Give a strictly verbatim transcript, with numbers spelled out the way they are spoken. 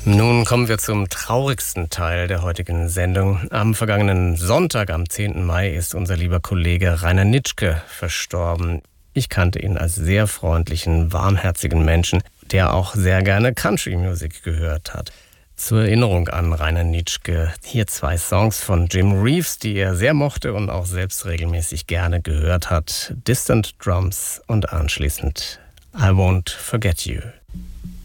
Nun kommen wir zum traurigsten Teil der heutigen Sendung. Am vergangenen Sonntag, am zehnten Mai, ist unser lieber Kollege Rainer Nitschke verstorben. Ich kannte ihn als sehr freundlichen, warmherzigen Menschen, der auch sehr gerne Country Music gehört hat. Zur Erinnerung an Rainer Nitschke hier zwei Songs von Jim Reeves, die er sehr mochte und auch selbst regelmäßig gerne gehört hat. Distant Drums und anschließend I Won't Forget You.